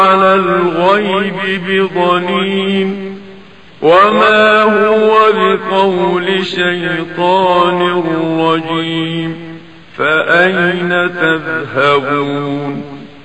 على الغيب بضنين وما هو بقول شيطان رجيم فأين تذهبون